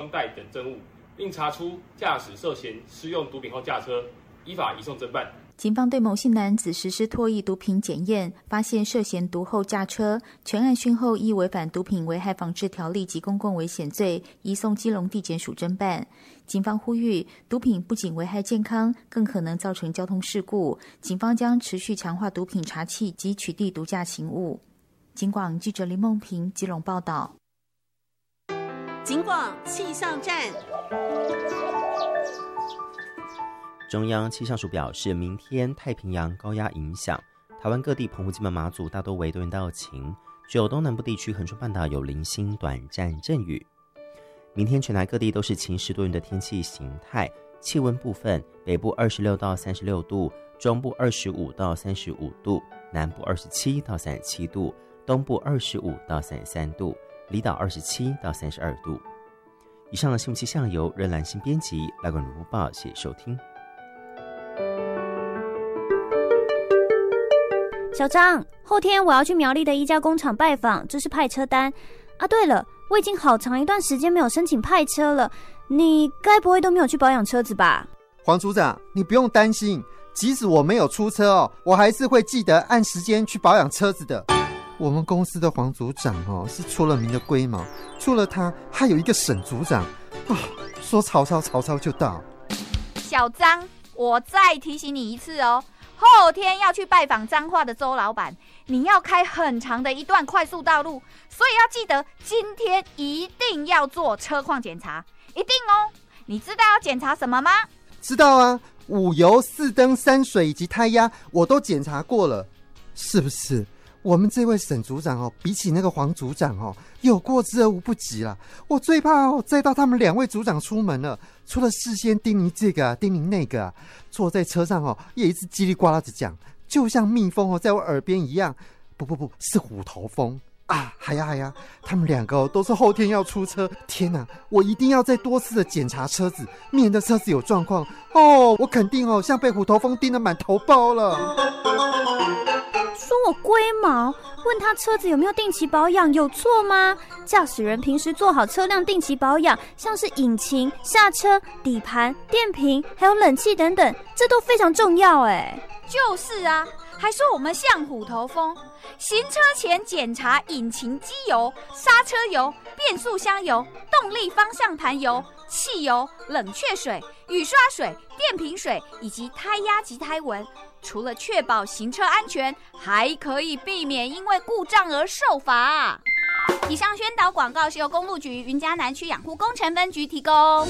袋等证物，并查出驾驶涉嫌施用毒品后驾车，依法移送侦办。 警方对某姓男子实施唾液毒品检验，发现涉嫌毒后驾车，全案讯后依违反毒品危害防治条例及公共危险罪，移送基隆地检署侦办。警方呼吁，毒品不仅危害健康，更可能造成交通事故。警方将持续强化毒品查缉及取缔毒驾刑务。警广记者林梦平基隆报道。 警广气象站。 中央气象署表示，明天太平洋高压影响，台湾各地澎湖、金门、马祖大多为多云到晴，只有东南部地区恒春半岛有零星短暂阵雨。明天全台各地都是晴时多云的天气形态，气温部分，北部26到36度，中部25到35度，南部27到37度，东部25到33度，离岛27到32度。以上的新闻气象由任兰心编辑，来管播报，谢谢收听。 小张，后天我要去苗栗的一家工厂拜访，这是派车单啊。对了，我已经好长一段时间没有申请派车了，你该不会都没有去保养车子吧？ 黄组长，你不用担心，即使我没有出车我还是会记得按时间去保养车子的。我们公司的黄组长是出了名的龟毛，除了他还有一个沈组长说曹操就到。 小张，我再提醒你一次后天要去拜访彰化的周老板，你要开很长的一段快速道路，所以要记得今天一定要做车况检查，一定你知道要检查什么吗？ 知道啊，5油、4灯、3水以及胎压我都检查过了。是不是我们这位沈组长比起那个黄组长有过之而无不及啦。我最怕载到他们2位组长出门了，除了事先叮咛这个叮咛那个坐在车上也一直叽里呱啦的讲，就像蜜蜂在我耳边一样。不是虎头蜂啊！还呀，他们2个都是后天要出车。天哪，我一定要再多次的检查车子，免得车子有状况我肯定像被虎头蜂叮得满头包了。 说我龟毛，问他车子有没有定期保养有错吗？驾驶人平时做好车辆定期保养，像是引擎、刹车、底盘、电瓶还有冷气等等，这都非常重要就是啊，还说我们像虎头蜂，行车前检查引擎机油、刹车油、变速箱油、动力方向盘油、汽油、冷却水、雨刷水、电瓶水以及胎压及胎纹。除了确保行车安全，还可以避免因为故障而受罚。以上宣导广告是由公路局云嘉南区养护工程分局提供。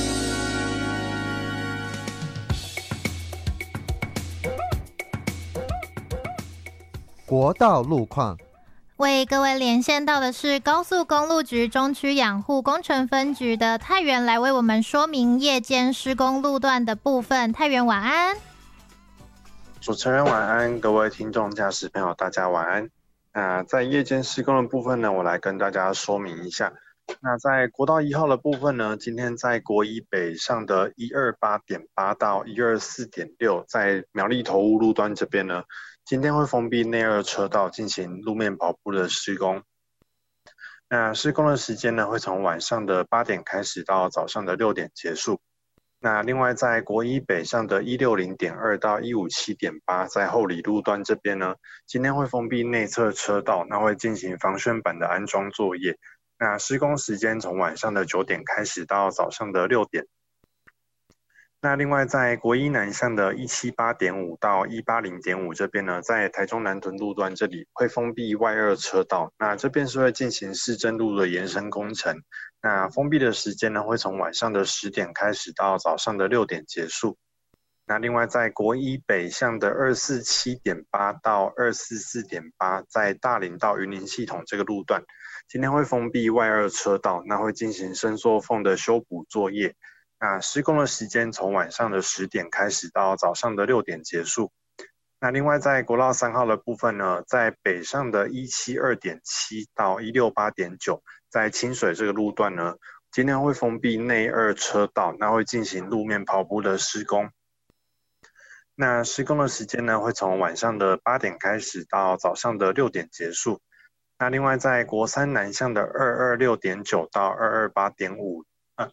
国道路况， 为各位连线到的是高速公路局中区养护工程分局的泰源，来为我们说明夜间施工路段的部分。泰源晚安。 主持人晚安，各位听众驾驶朋友大家晚安。那在夜间施工的部分呢，我来跟大家说明一下。那在国道1号的部分呢，今天在国一北上的 128.8 到 124.6， 在苗栗头屋路段这边呢，今天会封闭内2车道进行路面跑步的施工。那施工的时间呢，会从晚上的8点开始到早上的6点结束。那另外在国一北上的 160.2 到 157.8， 在后里路段这边呢，今天会封闭内侧车道，那会进行防眩板的安装作业。那施工时间从晚上的9点开始到早上的6点。那另外在国一南向的 178.5 到 180.5 这边呢，在台中南屯路段这里会封闭外2车道，那这边是会进行市政路的延伸工程。那封闭的时间呢，会从晚上的10点开始到早上的6点结束。那另外在国一北向的 247.8 到 244.8， 在大林到云林系统这个路段，今天会封闭外2车道，那会进行伸缩缝的修补作业。那施工的时间从晚上的10点开始到早上的6点结束。那另外在国道3号的部分呢，在北上的 172.7 到 168.9， 在清水这个路段呢，今天会封闭内2车道，那会进行路面跑步的施工。那施工的时间呢，会从晚上的8点开始到早上的6点结束。那另外在国3南向的 226.9 到 228.5，